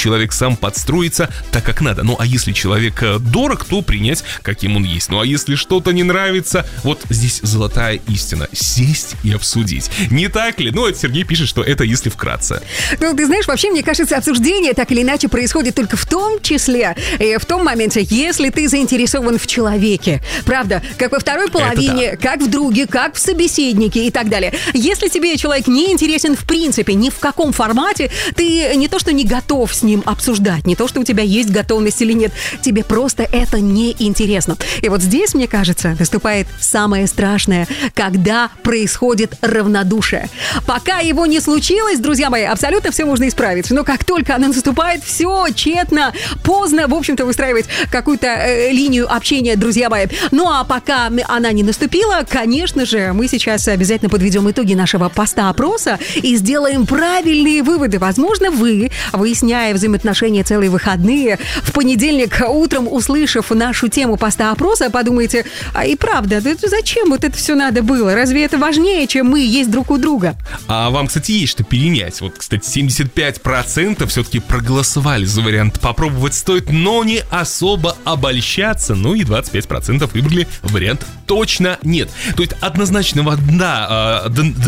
человек сам подстроится так, как надо. Ну, а если человек дорог, то принять, каким он есть. Ну, а если что-то не нравится, вот здесь золотая истина. Сесть и обсудить. Не так ли? Ну, это Сергей пишет, что это если вкратце. Ну, ты знаешь, вообще, мне кажется, обсуждение так или иначе происходит только в том числе, и в том моменте, если ты заинтересован в человеке. Правда, как во второй половине, как в друге, как в собеседнике и так далее. Если тебе человек не интересен в принципе, ни в каком формате, ты не то что не готов с ним обсуждать, не то что у тебя есть готовность или нет, тебе просто это не интересно. И вот здесь, мне кажется, наступает самое страшное, когда происходит равнодушие. Пока его не случилось, друзья мои, абсолютно все можно исправить. Но как только оно наступает, все тщетно, поздно, в общем-то, выстраивать какую-то линию общения, друзья мои. Ну а пока она не наступила, конечно же, мы сейчас обязательно подведем итоги нашего поста-опроса и сделаем правильные выводы. Возможно, вы, выясняя взаимоотношения целые выходные, в понедельник утром, услышав нашу тему поста-опроса, подумаете, а и правда, зачем вот это все надо было? Разве это важнее, чем мы есть друг у друга? А вам, кстати, есть что перенять. Вот, кстати, 75% все-таки проголосовали за вариант «попробовать стоит», но не особо обольщаться. Ну и 25% выбрали вариант «точно нет». То есть однозначного дна,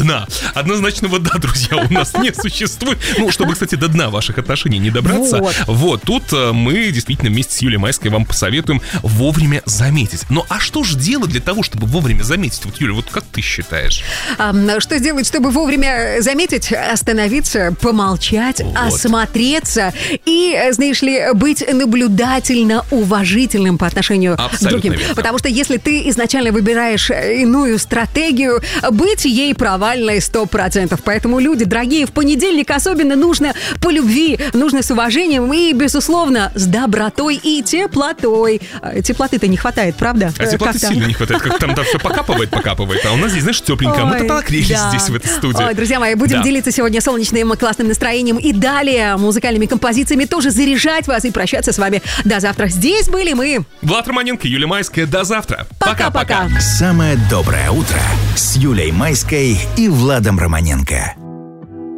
друзья, у нас не существует. Ну, чтобы, кстати, до дна ваших отношений не добраться. Вот, тут мы действительно вместе с Юлией Майской вам посоветуем вовремя заметить. Ну, а что же делать для того, чтобы вовремя заметить? Вот, Юля, вот как ты считаешь? Что сделать, чтобы вовремя заметить? Остановиться, помолчать, осмотреться и, знаешь ли, быть наблюдательно уважительным по отношению к другим. Верно. Потому что если ты изначально выбираешь иную стратегию, быть ей провальной 100%. Поэтому, люди дорогие, в понедельник особенно нужно по любви, нужно с уважением и, безусловно, с добротой и теплотой. Теплоты-то не хватает, правда? А теплоты сильно не хватает, как там все покапывает. А у нас здесь, знаешь, тепленько. Мы-то погрелись здесь, в этой студии. Ой, друзья мои, будем делиться сегодня солнечным классным настроением и далее музыкальными композициями тоже заряжать вас и прощаться с вами. До завтра. Здесь были мы. Влад Романенко, Юлия Майская. До завтра. Пока-пока. Самое доброе утро с Юлей Майской и Владом Романенко.